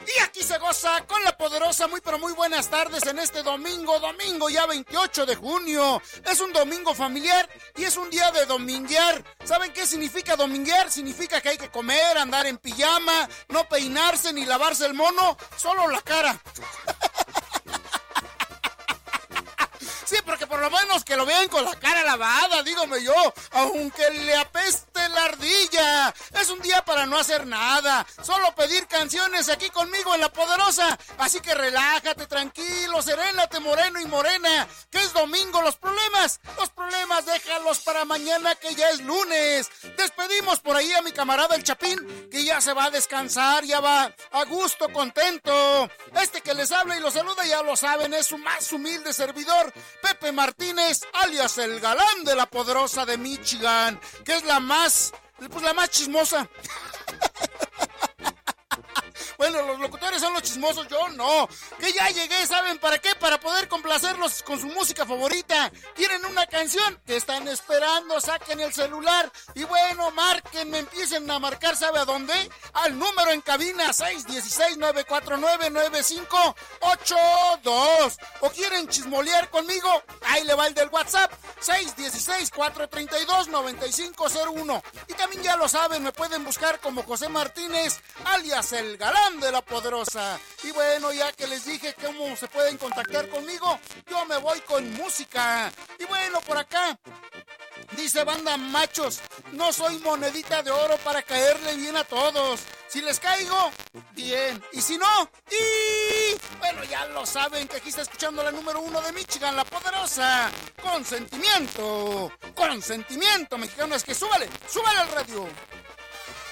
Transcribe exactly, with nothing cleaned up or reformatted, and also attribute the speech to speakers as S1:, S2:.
S1: Y aquí se goza con la poderosa. Muy pero muy buenas tardes en este domingo, domingo ya veintiocho de junio. Es un domingo familiar y es un día de dominguear. ¿Saben qué significa dominguear? Significa que hay que comer, andar en pijama, no peinarse ni lavarse el mono, solo la cara. Sí, porque por lo menos que lo vean con la cara lavada, dígame yo, aunque le apeste la ardilla. Es un día para no hacer nada, solo pedir canciones aquí conmigo en La Poderosa. Así que relájate, tranquilo, serénate, moreno y morena, que es domingo. Los problemas, los problemas déjalos para mañana, que ya es lunes. Despedimos por ahí a mi camarada el Chapín, que ya se va a descansar, ya va a gusto, contento. Este que les habla y los saluda, ya lo saben, es su más humilde servidor, Pepe Martínez, alias el galán de La Poderosa de Michigan, que es la más, pues la más chismosa. Bueno, los locutores son los chismosos, yo no. Que ya llegué, ¿saben para qué? Para poder complacerlos con su música favorita. ¿Quieren una canción? ¿Qué están esperando? Saquen el celular y bueno, marquen, me empiecen a marcar, ¿sabe a dónde? Al número en cabina seis uno seis, nueve cuatro nueve, nueve cinco ocho dos. ¿O quieren chismolear conmigo? Ahí le va el del WhatsApp, seis uno seis, cuatro tres dos, nueve cinco cero uno. Y también ya lo saben, me pueden buscar como José Martínez, alias el galán de La Poderosa. Y bueno, ya que les dije cómo se pueden contactar conmigo, yo me voy con música. Y bueno, por acá dice banda machos, no soy monedita de oro para caerle bien a todos. Si les caigo, bien. Y si no, y bueno, ya lo saben que aquí está escuchando la número uno de Michigan, La Poderosa. Con sentimiento, con sentimiento, mexicanos, que súbale, súbale al radio.